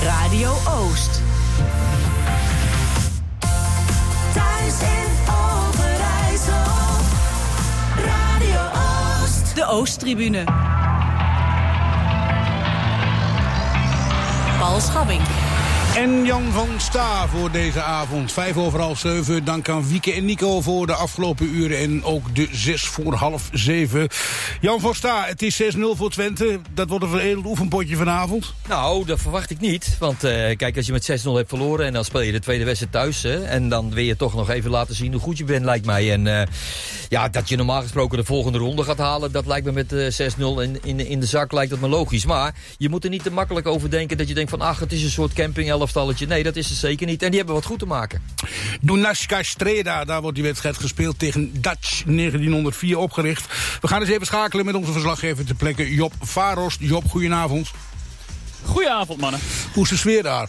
Radio Oost. Thuis in Overijssel. Radio Oost. De Oosttribune. Paul Schabbing. En Jan van Sta voor deze avond. 7:05. Dank aan Wieke en Nico voor de afgelopen uren. En ook de 6:06. Jan van Sta, het is 6-0 voor Twente. Dat wordt een veredeld oefenpotje vanavond. Nou, dat verwacht ik niet. Want kijk, als je met 6-0 hebt verloren en dan speel je de tweede wedstrijd thuis. Hè, en dan wil je toch nog even laten zien hoe goed je bent, lijkt mij. En ja, dat je normaal gesproken de volgende ronde gaat halen, dat lijkt me met 6-0 in de zak, lijkt dat me logisch. Maar je moet er niet te makkelijk over denken dat je denkt van, ach, het is een soort camping-elftalletje. Nee, dat is het zeker niet. En die hebben wat goed te maken. Dunajska Streda, daar wordt die wedstrijd gespeeld tegen Dutch 1904 opgericht. We gaan eens even schakelen met onze verslaggever ter plekke, Job Varost. Job, goedenavond. Goedenavond, mannen. Hoe is de sfeer daar?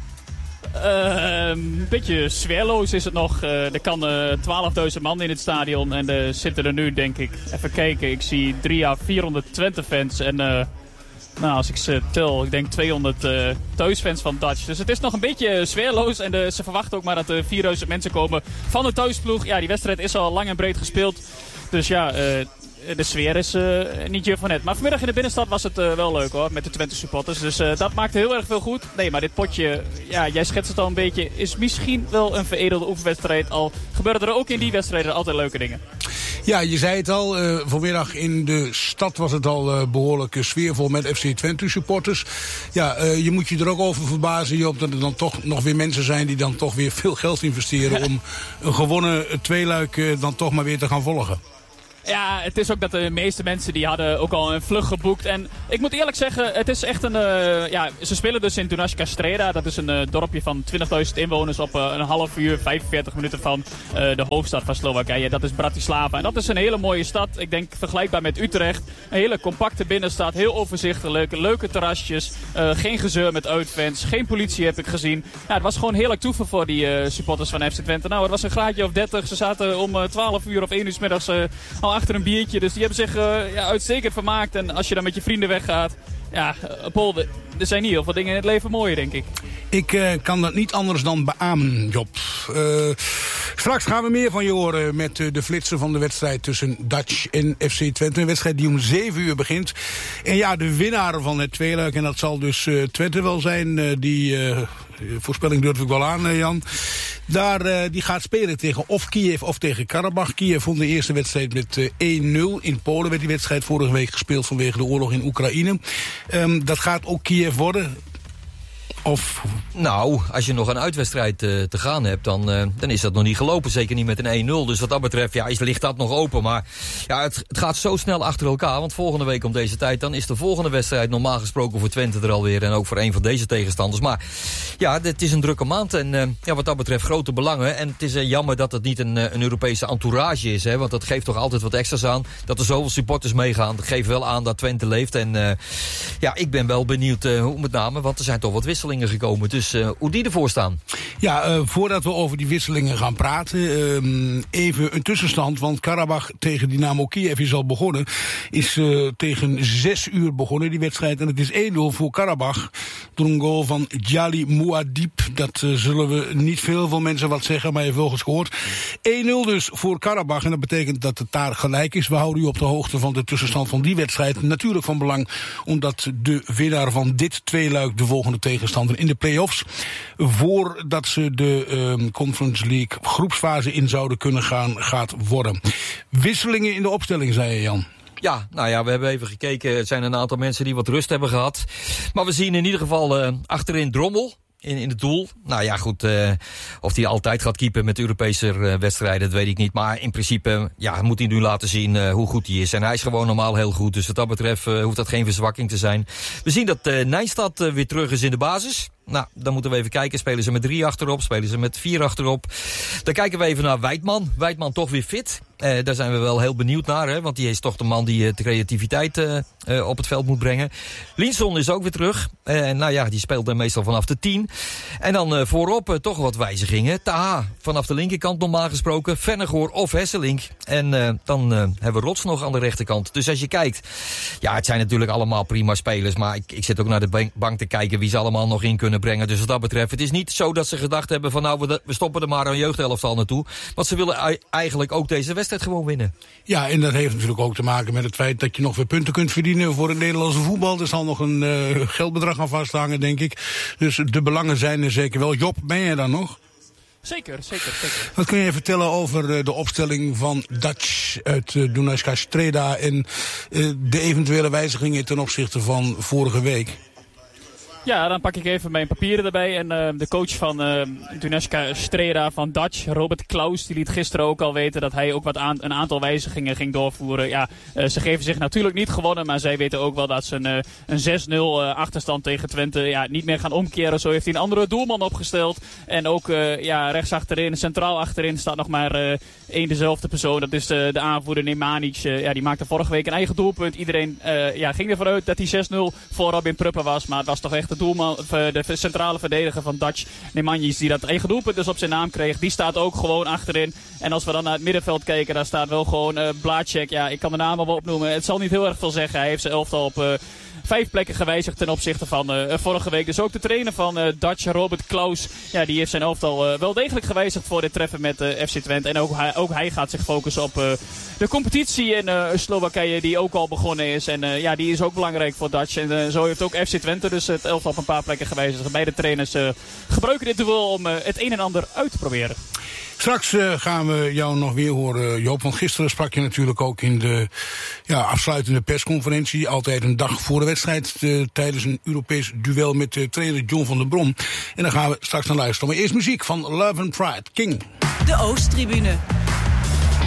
Een beetje sfeerloos is het nog. Er kan 12.000 man in het stadion. En er zitten er nu, denk ik, even kijken. Ik zie 300 à 400 Twente-fans. En nou, als ik ze tel, ik denk 200 thuisfans van Dutch. Dus het is nog een beetje sfeerloos. En ze verwachten ook maar dat er 4000 mensen komen van de thuisploeg. Ja, die wedstrijd is al lang en breed gespeeld. Dus ja, de sfeer is niet je van net. Maar vanmiddag in de binnenstad was het wel leuk hoor, met de Twente supporters. Dus dat maakte heel erg veel goed. Nee, maar dit potje, ja, jij schetst het al een beetje, is misschien wel een veredelde oefenwedstrijd. Al gebeuren er ook in die wedstrijden altijd leuke dingen. Ja, je zei het al, vanmiddag in de stad was het al behoorlijk sfeervol met FC Twente supporters. Ja, je moet je er ook over verbazen, Job, dat er dan toch nog weer mensen zijn die dan toch weer veel geld investeren om een gewonnen tweeluik dan toch maar weer te gaan volgen. Ja, het is ook dat de meeste mensen die hadden ook al een vlucht geboekt. En ik moet eerlijk zeggen, het is echt een... ja, ze spelen dus in Dunajska Streda. Dat is een dorpje van 20.000 inwoners op een half uur, 45 minuten van de hoofdstad van Slowakije. Dat is Bratislava. En dat is een hele mooie stad. Ik denk vergelijkbaar met Utrecht. Een hele compacte binnenstad, heel overzichtelijk. Leuke terrasjes, geen gezeur met uitfans, geen politie heb ik gezien. Ja, het was gewoon heerlijk toeven voor die supporters van FC Twente. Nou, het was een graadje of 30. Ze zaten om 12 uur of 1 uur 's middags al achter een biertje. Dus die hebben zich uitstekend vermaakt. En als je dan met je vrienden weggaat... Ja, Paul, er zijn niet heel veel dingen in het leven mooier, denk ik. Ik kan dat niet anders dan beamen, Job. Straks gaan we meer van je horen met de flitsen van de wedstrijd tussen Dutch en FC Twente. Een wedstrijd die om 7 uur begint. En ja, de winnaar van het tweeluik, en dat zal dus Twente wel zijn. Die voorspelling durf ik wel aan, Jan. Die gaat spelen tegen of Kiev of tegen Karabach. Kiev vond de eerste wedstrijd met 1-0. In Polen werd die wedstrijd vorige week gespeeld vanwege de oorlog in Oekraïne. Dat gaat ook Kiev worden. Of... Nou, als je nog een uitwedstrijd te gaan hebt, dan is dat nog niet gelopen. Zeker niet met een 1-0. Dus wat dat betreft ligt dat nog open. Maar ja, het gaat zo snel achter elkaar. Want volgende week om deze tijd, dan is de volgende wedstrijd normaal gesproken voor Twente er alweer. En ook voor een van deze tegenstanders. Maar ja, het is een drukke maand. En wat dat betreft grote belangen. En het is jammer dat het niet een Europese entourage is. Hè, want dat geeft toch altijd wat extra's aan. Dat er zoveel supporters meegaan. Dat geeft wel aan dat Twente leeft. En ik ben wel benieuwd hoe met name. Want er zijn toch wat wisselingen gekomen. Dus hoe die ervoor staan. Ja, voordat we over die wisselingen gaan praten, even een tussenstand. Want Karabach tegen Dynamo Kiev is al begonnen. Is tegen 6 uur begonnen, die wedstrijd. En het is 1-0 voor Karabach. Door een goal van Djali Mouadib. Dat zullen we niet veel mensen wat zeggen, maar je hebt wel gescoord. 1-0 dus voor Karabach. En dat betekent dat het daar gelijk is. We houden u op de hoogte van de tussenstand van die wedstrijd. Natuurlijk van belang, omdat de winnaar van dit tweeluik de volgende tegenstander in de play-offs, voordat ze de Conference League groepsfase in zouden kunnen gaan, gaat worden. Wisselingen in de opstelling, zei je, Jan. Ja, nou ja, we hebben even gekeken. Er zijn een aantal mensen die wat rust hebben gehad. Maar we zien in ieder geval achterin Drommel. In het doel. Nou ja, goed, of hij altijd gaat keepen met Europese wedstrijden, dat weet ik niet. Maar in principe moet hij nu laten zien hoe goed hij is. En hij is gewoon normaal heel goed. Dus wat dat betreft hoeft dat geen verzwakking te zijn. We zien dat Nijstad weer terug is in de basis. Nou, dan moeten we even kijken. Spelen ze met 3 achterop? Spelen ze met 4 achterop? Dan kijken we even naar Wijtman. Wijtman toch weer fit. Daar zijn we wel heel benieuwd naar. Hè? Want die is toch de man die de creativiteit op het veld moet brengen. Linson is ook weer terug. Die speelt meestal vanaf de 10. En dan voorop toch wat wijzigingen. Taha vanaf de linkerkant normaal gesproken. Vennegoor of Hesselink. En dan hebben we Rots nog aan de rechterkant. Dus als je kijkt. Ja, het zijn natuurlijk allemaal prima spelers. Maar ik zit ook naar de bank te kijken wie ze allemaal nog in kunnen kunnen brengen. Dus wat dat betreft, het is niet zo dat ze gedacht hebben van nou, we stoppen er maar een jeugdelftal naartoe. Want ze willen eigenlijk ook deze wedstrijd gewoon winnen. Ja, en dat heeft natuurlijk ook te maken met het feit dat je nog weer punten kunt verdienen voor het Nederlandse voetbal. Er zal nog een geldbedrag aan vasthangen, denk ik. Dus de belangen zijn er zeker wel. Job, ben jij daar nog? Zeker. Wat kun je vertellen over de opstelling van Dutch uit Dunajska Streda en de eventuele wijzigingen ten opzichte van vorige week? Ja, dan pak ik even mijn papieren erbij. En de coach van Dunajska Streda van Dutch, Robert Klaus, die liet gisteren ook al weten dat hij ook een aantal wijzigingen ging doorvoeren. Ja, ze geven zich natuurlijk niet gewonnen, maar zij weten ook wel dat ze een 6-0 achterstand tegen Twente niet meer gaan omkeren. Zo heeft hij een andere doelman opgesteld. En ook rechts achterin, centraal achterin staat nog maar één dezelfde persoon. Dat is de aanvoerder Nemanic. Die maakte vorige week een eigen doelpunt. Iedereen ging ervan uit dat hij 6-0 voor Robin Pruppen was, maar het was toch echt de doelman, de centrale verdediger van Dutch, Nemanja, die dat eigen doelpunt dus op zijn naam kreeg. Die staat ook gewoon achterin. En als we dan naar het middenveld kijken, daar staat wel gewoon Blacek. Ja, ik kan de naam wel opnoemen. Het zal niet heel erg veel zeggen. Hij heeft zijn elftal op 5 plekken gewijzigd ten opzichte van vorige week. Dus ook de trainer van Dutch, Robert Klaus, die heeft zijn elftal wel degelijk gewijzigd voor dit treffen met FC Twente. En ook hij gaat zich focussen op de competitie in Slowakije, die ook al begonnen is. En die is ook belangrijk voor Dutch. En zo heeft ook FC Twente dus het elftal op een paar plekken gewijzigd. Beide trainers gebruiken dit duel om het een en ander uit te proberen. Straks gaan we jou nog weer horen, Joop. Want gisteren sprak je natuurlijk ook in de afsluitende persconferentie. Altijd een dag voor de wedstrijd. Tijdens een Europees duel met trainer John van der Brom. En daar gaan we straks naar luisteren. Maar eerst muziek van Love and Pride, King. De Oosttribune.